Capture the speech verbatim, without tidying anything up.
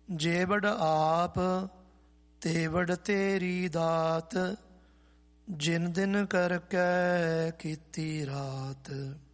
ਜੇਵੜ ਆਪ ਤੇਵੜ ਤੇਰੀ ਦਾਤ, ਜਿਨ ਦਿਨ ਕਰ ਕੈ ਕੀਤੀ ਰਾਤ।